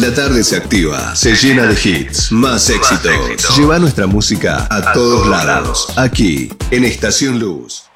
La tarde se activa, se llena de hits, más éxitos. Lleva nuestra música a todos lados. Aquí, en Estación Luz.